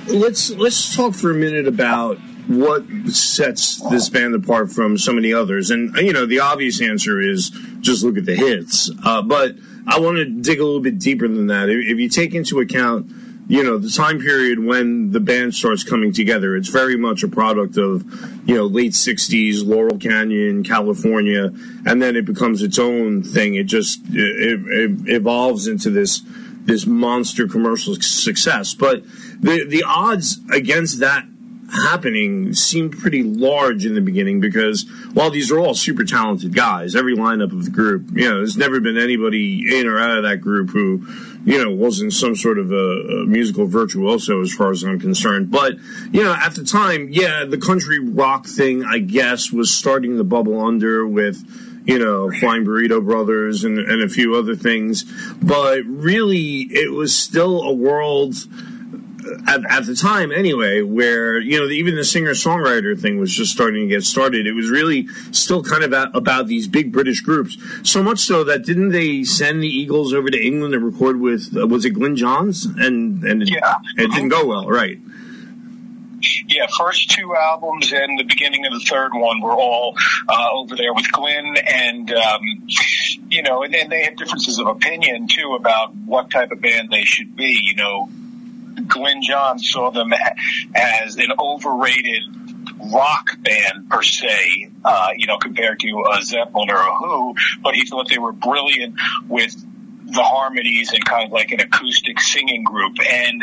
let's talk for a minute about what sets this band apart from so many others. And, the obvious answer is just look at the hits. But I want to dig a little bit deeper than that. If you take into account, the time period when the band starts coming together, it's very much a product of, late 60s, Laurel Canyon, California, and then it becomes its own thing. It just it evolves into this monster commercial success. But the odds against that happening seemed pretty large in the beginning, because while these are all super talented guys, every lineup of the group, there's never been anybody in or out of that group who, wasn't some sort of a musical virtuoso as far as I'm concerned. But, at the time, the country rock thing, I guess, was starting to bubble under with, Flying Burrito Brothers and a few other things. But really, it was still a world, at the time anyway, where, even the singer-songwriter thing was just starting to get started. It was really still kind of about these big British groups. So much so that didn't they send the Eagles over to England to record with, was it Glyn Johns? And it didn't go well, right? Yeah, first two albums and the beginning of the third one were all over there with Glyn, and and they had differences of opinion too about what type of band they should be. Glyn Johns saw them as an overrated rock band per se, compared to a Zeppelin or a Who, but he thought they were brilliant with the harmonies and kind of like an acoustic singing group. And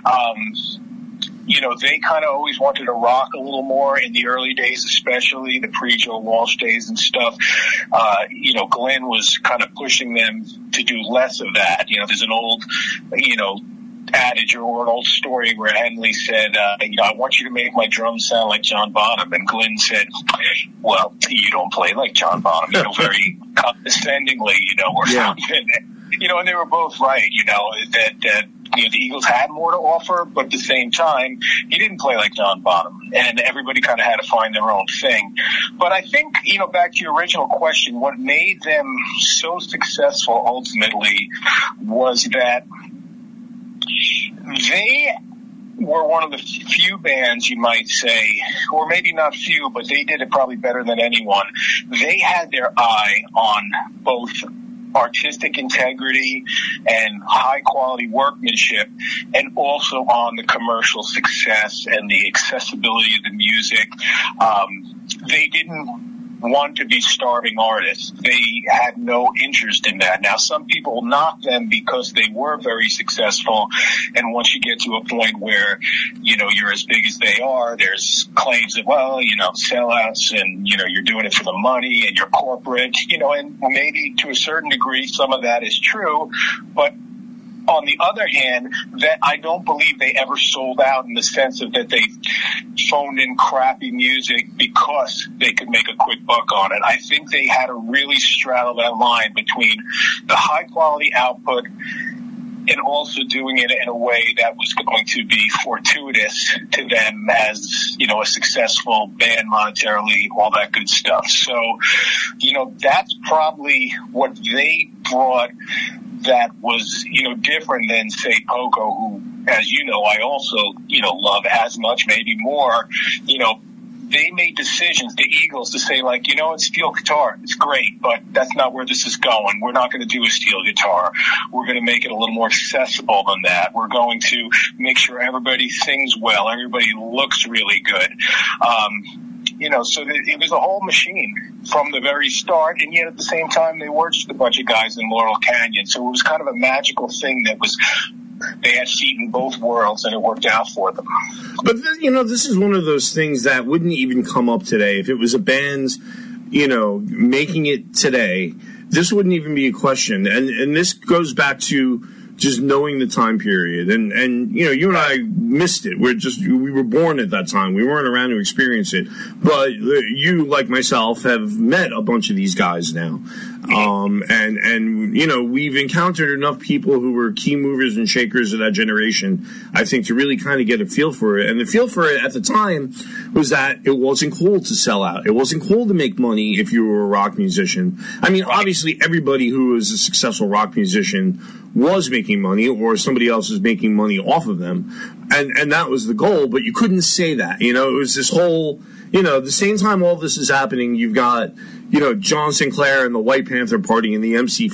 they kind of always wanted to rock a little more in the early days, especially the pre-Joe Walsh days and stuff. Glenn was kind of pushing them to do less of that. There's an old, adage or an old story where Henley said, I want you to make my drums sound like John Bonham. And Glenn said, well, you don't play like John Bonham, very condescendingly, or something. And they were both right, that the Eagles had more to offer, but at the same time, he didn't play like John Bonham, and everybody kind of had to find their own thing. But I think, back to your original question, what made them so successful ultimately was that they were one of the few bands, you might say, or maybe not few, but they did it probably better than anyone. They had their eye on both artistic integrity and high quality workmanship, and also on the commercial success and the accessibility of the music. They didn't want to be starving artists. They had no interest in that. Now, some people knock them because they were very successful, and once you get to a point where, you're as big as they are, there's claims of, sellouts, and, you're doing it for the money, and you're corporate, and maybe to a certain degree some of that is true, but on the other hand, that I don't believe they ever sold out in the sense of that they phoned in crappy music because they could make a quick buck on it. I think they had to really straddle that line between the high quality output and also doing it in a way that was going to be fortuitous to them as, a successful band monetarily, all that good stuff. So, that's probably what they brought that was, different than, say, Pogo, who, as you know, I also, love as much, maybe more. They made decisions, the Eagles, to say, like, it's steel guitar. It's great, but that's not where this is going. We're not going to do a steel guitar. We're going to make it a little more accessible than that. We're going to make sure everybody sings well. Everybody looks really good. So it was a whole machine from the very start, and yet at the same time, they were just a bunch of guys in Laurel Canyon. So it was kind of a magical thing that was, they had feet in both worlds, and it worked out for them. But, this is one of those things that wouldn't even come up today. If it was a band, making it today, this wouldn't even be a question. And this goes back to just knowing the time period. And you and I missed it. We were born at that time. We weren't around to experience it. But you, like myself, have met a bunch of these guys now. And you know, we've encountered enough people who were key movers and shakers of that generation, I think, to really kind of get a feel for it. And the feel for it at the time was that it wasn't cool to sell out. It wasn't cool to make money if you were a rock musician. I mean, obviously, everybody who was a successful rock musician was making money, or somebody else was making money off of them. And that was the goal, but you couldn't say that. You know, it was this whole, you know, the same time all this is happening, you've got, you know, John Sinclair and the White Panther Party and the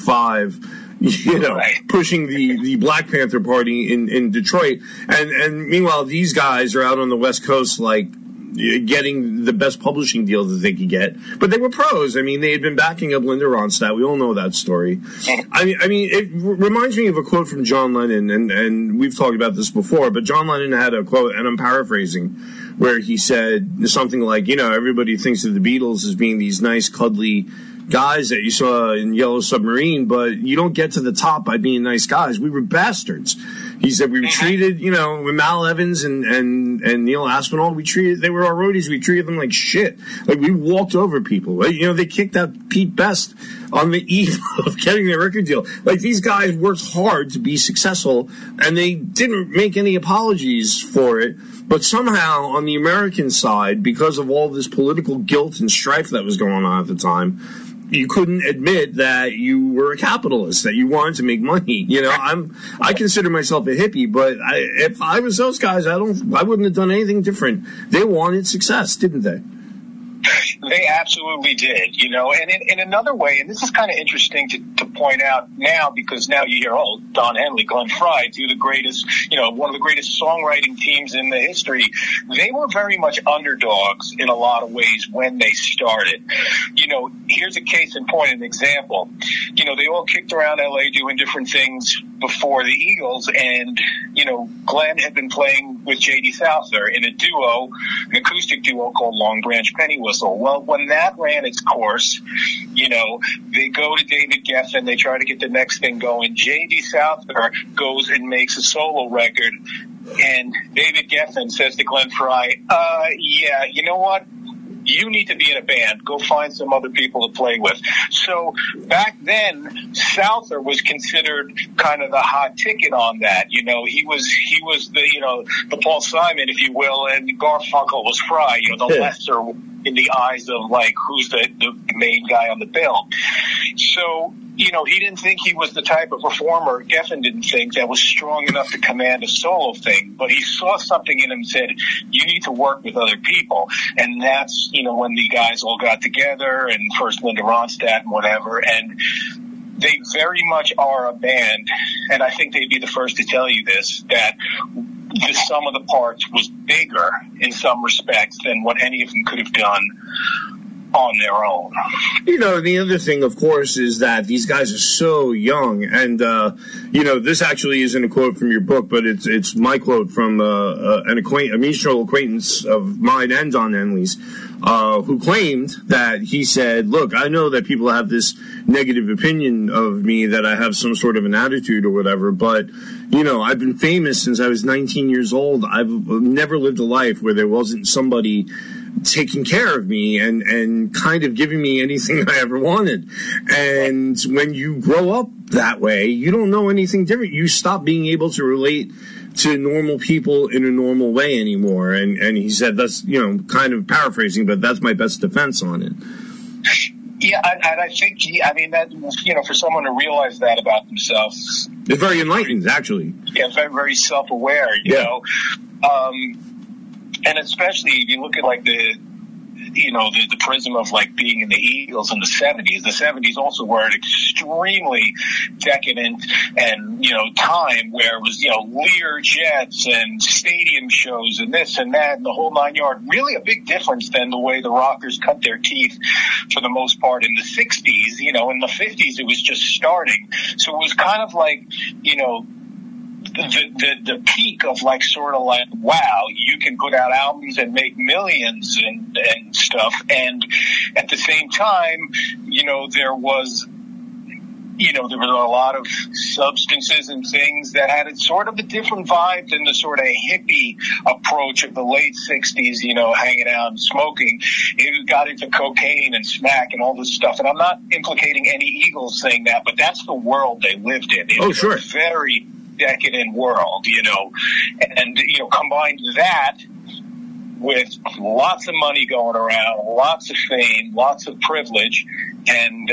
MC5, you know, pushing the Black Panther Party in Detroit. And meanwhile, these guys are out on the West Coast, like, getting the best publishing deal that they could get. But they were pros. I mean, they had been backing up Linda Ronstadt. We all know that story. I mean, it reminds me of a quote from John Lennon, and we've talked about this before, but John Lennon had a quote, and I'm paraphrasing, where he said something like, you know, everybody thinks of the Beatles as being these nice, cuddly guys that you saw in Yellow Submarine, but you don't get to the top by being nice guys. We were bastards. He said we were treated, you know, with Mal Evans and Neil Aspinall, they were our roadies. We treated them like shit. Like, we walked over people. You know, they kicked out Pete Best on the eve of getting their record deal. Like, these guys worked hard to be successful, and they didn't make any apologies for it. But somehow, on the American side, because of all this political guilt and strife that was going on at the time, you couldn't admit that you were a capitalist, that you wanted to make money. You know, I consider myself a hippie, but if I was those guys, I wouldn't have done anything different. They wanted success, didn't they? They absolutely did, you know, and in another way, and this is kind of interesting to point out now, because now you hear, oh, Don Henley, Glenn Frey, two of the greatest, you know, one of the greatest songwriting teams in the history. They were very much underdogs in a lot of ways when they started. You know, here's a case in point, an example. You know, they all kicked around LA doing different things before the Eagles, and, you know, Glenn had been playing with J.D. Souther in a duo, an acoustic duo called Long Branch Penny Whistle. Well, when that ran its course, you know, they go to David Geffen, they try to get the next thing going. J.D. Souther goes and makes a solo record, and David Geffen says to Glenn Frey, yeah, you know what? You need to be in a band. Go find some other people to play with. So back then, Souther was considered kind of the hot ticket on that. You know, he was the, you know, the Paul Simon, if you will, and Garfunkel was Frey, you know, the lesser in the eyes of, like, who's the main guy on the bill. So, you know, he didn't think he was the type of performer, Geffen didn't think, that was strong enough to command a solo thing, but he saw something in him and said, you need to work with other people. And that's, you know, when the guys all got together, and first Linda Ronstadt and whatever, and they very much are a band, and I think they'd be the first to tell you this, that the sum of the parts was bigger in some respects than what any of them could have done on their own. You know, the other thing, of course, is that these guys are so young, and you know, this actually isn't a quote from your book, but it's my quote from a mutual acquaintance of mine and Don Henley's, who claimed that he said, look, I know that people have this negative opinion of me, that I have some sort of an attitude or whatever, but, you know, I've been famous since I was 19 years old. I've never lived a life where there wasn't somebody taking care of me and kind of giving me anything I ever wanted. And when you grow up that way, you don't know anything different. You stop being able to relate to normal people in a normal way anymore. And he said, that's, you know, kind of paraphrasing, but that's my best defense on it. Yeah, and I think, I mean, that, you know, for someone to realize that about themselves, it's very enlightened, actually. Yeah, very, very self-aware, you know. And especially if you look at, like, the prism of, like, being in the Eagles in the 70s. The 70s also were an extremely decadent and, you know, time where it was, you know, Lear jets and stadium shows and this and that and the whole nine yard. Really a big difference than the way the rockers cut their teeth for the most part in the 60s. You know, in the 50s it was just starting. So it was kind of like, you know, the peak of, like, sort of like, wow, you can put out albums and make millions and stuff. And at the same time, you know, there was there was a lot of substances and things that had sort of a different vibe than the sort of hippie approach of the late 60s, hanging out and smoking. It got into cocaine and smack and all this stuff. And I'm not implicating any Eagles saying that, but that's the world they lived in. It's a very decadent world, and, combined that with lots of money going around, lots of fame, lots of privilege, and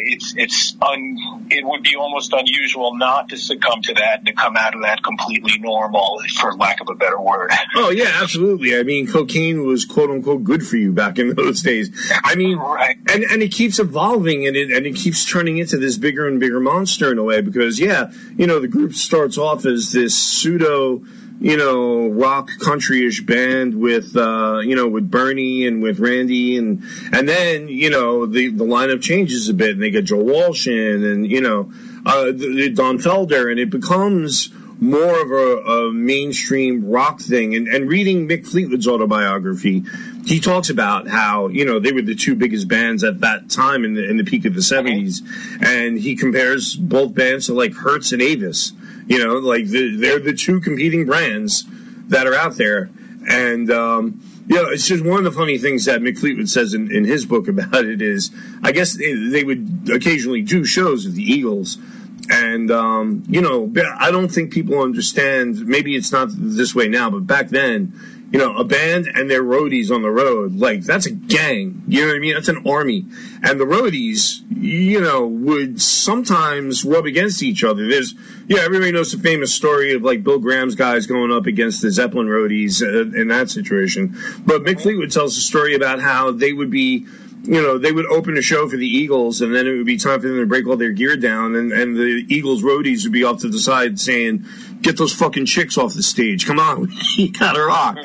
it would be almost unusual not to succumb to that and to come out of that completely normal, for lack of a better word. Oh yeah, absolutely. I mean, cocaine was quote unquote good for you back in those days. I mean, right. and it keeps evolving and it keeps turning into this bigger and bigger monster in a way because the group starts off as this pseudo rock country-ish band with Bernie and with Randy and then, the lineup changes a bit and they get Joe Walsh in and, Don Felder and it becomes more of a mainstream rock thing. And reading Mick Fleetwood's autobiography, he talks about how, they were the two biggest bands at that time in the peak of the 70s. And he compares both bands to like Hertz and Avis. They're the two competing brands that are out there. And, it's just one of the funny things that Mick Fleetwood says in his book about it is, I guess they would occasionally do shows with the Eagles. And, I don't think people understand, maybe it's not this way now, but back then, a band and their roadies on the road, like, that's a gang. You know what I mean? That's an army. And the roadies, would sometimes rub against each other. Everybody knows the famous story of, like, Bill Graham's guys going up against the Zeppelin roadies in that situation. But Mick Fleetwood tells a story about how they would be, they would open a show for the Eagles, and then it would be time for them to break all their gear down, and the Eagles roadies would be off to the side saying, "Get those fucking chicks off the stage. Come on, you gotta rock."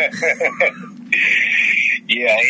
Yeah,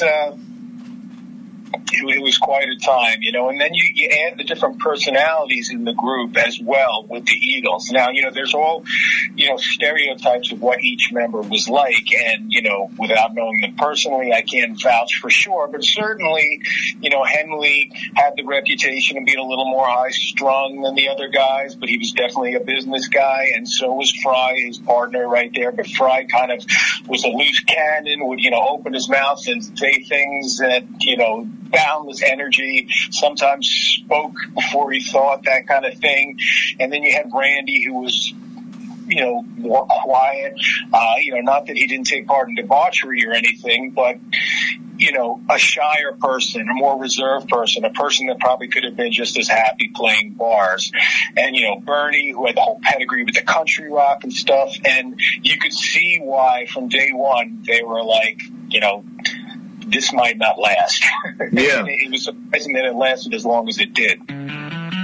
it was quite a time, and then you add the different personalities in the group as well with the Eagles. Now, there's all, stereotypes of what each member was like, and, without knowing them personally, I can't vouch for sure, but certainly, Henley had the reputation of being a little more high-strung than the other guys, but he was definitely a business guy, and so was Fry, his partner right there, but Fry kind of was a loose cannon, would, open his mouth and say things that, boundless energy, sometimes spoke before he thought, that kind of thing. And then you had Randy, who was, more quiet, not that he didn't take part in debauchery or anything, but, a shyer person, a more reserved person, a person that probably could have been just as happy playing bars. And, Bernie, who had the whole pedigree with the country rock and stuff. And you could see why from day one they were like, this might not last. Yeah. It was surprising that it lasted as long as it did.